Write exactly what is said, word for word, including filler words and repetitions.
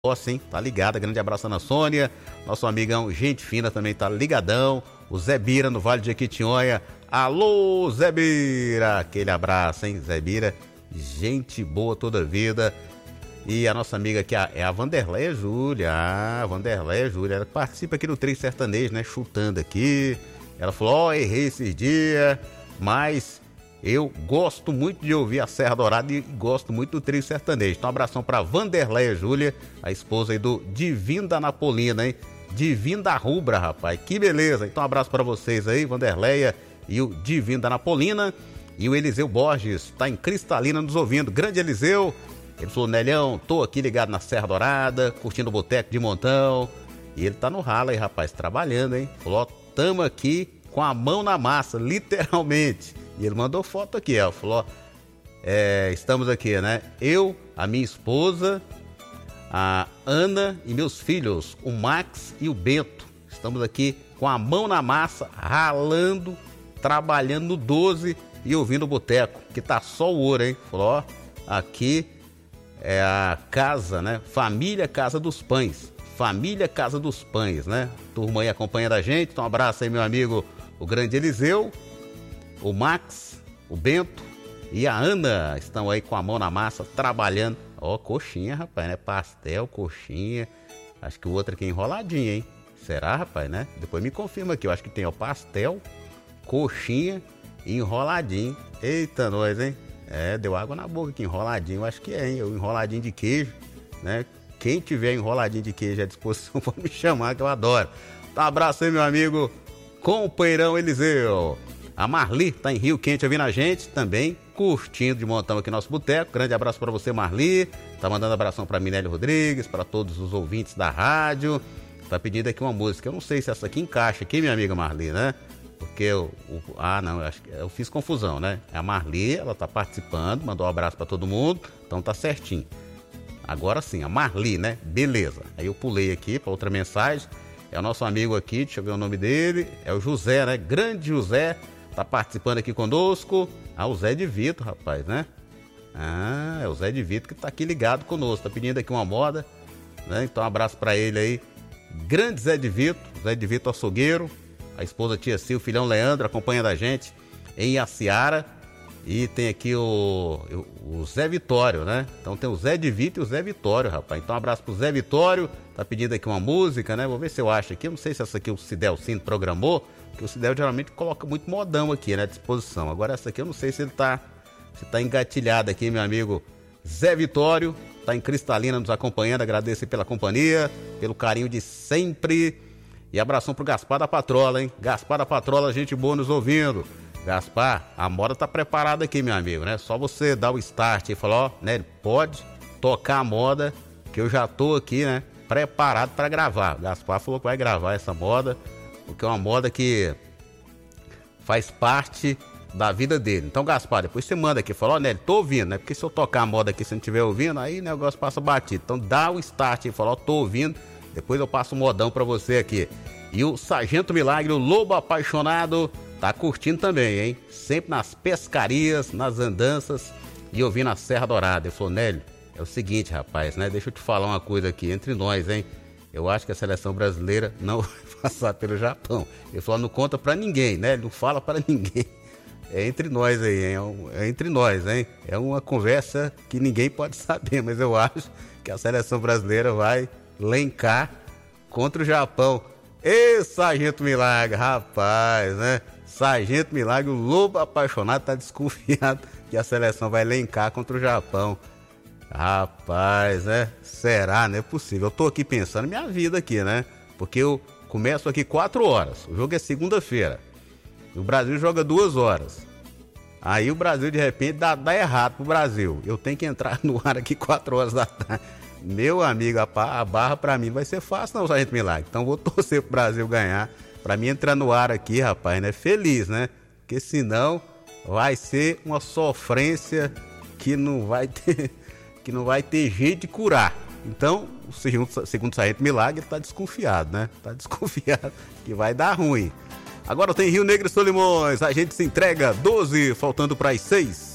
Ó, sim, tá ligada. Grande abraço, Ana Sônia. Nosso amigão Gente Fina também tá ligadão. O Zé Bira no Vale de Jequitinhonha. Alô, Zé Bira. Aquele abraço, hein, Zé Bira. Gente boa toda a vida. E a nossa amiga aqui é a Vanderleia Júlia. Ah, Vanderleia Júlia. Ela participa aqui do Trio Sertanejo, né? Chutando aqui. Ela falou, ó, oh, errei esses dias, mas eu gosto muito de ouvir a Serra Dourada e gosto muito do Trio Sertanejo. Então, um abração pra Vanderleia Júlia, a esposa aí do Divino da Napolina, hein? Divino da Rubra, rapaz. Que beleza. Então, um abraço pra vocês aí, Vanderleia e o Divino da Napolina. E o Eliseu Borges, tá em Cristalina nos ouvindo. Grande Eliseu. Ele falou, Nelhão, tô aqui ligado na Serra Dourada, curtindo o Boteco de Montão. E ele tá no ralo aí, rapaz, trabalhando, hein? Falou, ó, tamo aqui com a mão na massa, literalmente. E ele mandou foto aqui, ó. Falou, ó, é, estamos aqui, né? Eu, a minha esposa, a Ana e meus filhos, o Max e o Bento. Estamos aqui com a mão na massa, ralando, trabalhando no doze e ouvindo o Boteco, que tá só o ouro, hein? Falou, ó, aqui é a casa, né? Família Casa dos Pães. Família Casa dos Pães, né? Turma aí acompanhando a gente. Então, um abraço aí, meu amigo, o grande Eliseu, o Max, o Bento e a Ana. Estão aí com a mão na massa, trabalhando. Ó, coxinha, rapaz, né? Pastel, coxinha. Acho que o outro aqui é enroladinho, hein? Será, rapaz, né? Depois me confirma aqui. Eu acho que tem, ó, pastel, coxinha e enroladinho. Eita, nós, hein? É, deu água na boca aqui, enroladinho, eu acho que é, hein? O enroladinho de queijo, né? Quem tiver enroladinho de queijo à disposição, pode me chamar, que eu adoro. Tá, um abraço aí, meu amigo, companheirão Eliseu. A Marli tá em Rio Quente ouvindo a gente, também curtindo de montão aqui nosso boteco. Grande abraço pra você, Marli. Tá mandando abração pra Minélio Rodrigues, pra todos os ouvintes da rádio. Tá pedindo aqui uma música. Eu não sei se essa aqui encaixa aqui, minha amiga Marli, né? Porque eu, o, ah, não, eu, acho que eu fiz confusão, né? É a Marli, ela tá participando, mandou um abraço pra todo mundo, então tá certinho. Agora sim, a Marli, né? Beleza. Aí eu pulei aqui pra outra mensagem. É o nosso amigo aqui, deixa eu ver o nome dele. É o José, né? Grande José, tá participando aqui conosco. Ah, o Zé de Vito, rapaz, né? Ah, é o Zé de Vito que tá aqui ligado conosco, tá pedindo aqui uma moda, né? Então um abraço pra ele aí. Grande Zé de Vito, Zé de Vito açougueiro. A esposa Tia Sil, o filhão Leandro, acompanhando a gente em Iaciara. E tem aqui o, o Zé Vitório, né? Então tem o Zé de Vito e o Zé Vitório, rapaz. Então um abraço pro Zé Vitório. Tá pedindo aqui uma música, né? Vou ver se eu acho aqui. Eu não sei se essa aqui o Cidel Cine programou, porque o Cidel geralmente coloca muito modão aqui, né? À disposição. Agora essa aqui eu não sei se ele tá, se tá engatilhado aqui, meu amigo Zé Vitório. Tá em Cristalina nos acompanhando. Agradeço pela companhia, pelo carinho de sempre. E abração pro Gaspar da Patrola, hein? Gaspar da Patrola, gente boa nos ouvindo. Gaspar, a moda tá preparada aqui, meu amigo, né? Só você dar o start e falar, ó, né? Pode tocar a moda, que eu já tô aqui, né? Preparado para gravar. Gaspar falou que vai gravar essa moda, porque é uma moda que faz parte da vida dele. Então, Gaspar, depois você manda aqui, fala, ó, Nélio, tô ouvindo, né? Porque se eu tocar a moda aqui, se não estiver ouvindo, aí o negócio passa batido. Então, dá o start e fala, ó, tô ouvindo. Depois eu passo um modão pra você aqui. E o Sargento Milagre, o Lobo Apaixonado, tá curtindo também, hein? Sempre nas pescarias, nas andanças e ouvindo a Serra Dourada. Ele falou, Nélio, é o seguinte, rapaz, né? Deixa eu te falar uma coisa aqui, entre nós, hein? Eu acho que a seleção brasileira não vai passar pelo Japão. Ele falou, não conta pra ninguém, né? Ele não fala pra ninguém. É entre nós aí, hein? É entre nós, hein? É uma conversa que ninguém pode saber, mas eu acho que a seleção brasileira vai lencar contra o Japão. Ê, Sargento Milagre, rapaz, né? Sargento Milagre, o Lobo Apaixonado, tá desconfiado que a seleção vai lencar contra o Japão. Rapaz, né? Será? Não é possível. Eu tô aqui pensando minha vida aqui, né? Porque eu começo aqui quatro horas. O jogo é segunda-feira. O Brasil joga duas horas. Aí o Brasil, de repente, dá, dá errado pro Brasil. Eu tenho que entrar no ar aqui quatro horas da tarde. Meu amigo, a, a barra pra mim vai ser fácil, não, Sargento Milagre. Então vou torcer pro Brasil ganhar. Pra mim entrar no ar aqui, rapaz, né? Feliz, né? Porque senão vai ser uma sofrência que não vai ter, que não vai ter jeito de curar. Então, segundo, segundo o Sargento Milagre, ele tá desconfiado, né? Tá desconfiado que vai dar ruim. Agora tem Rio Negro e Solimões. A gente se entrega doze, faltando para as seis.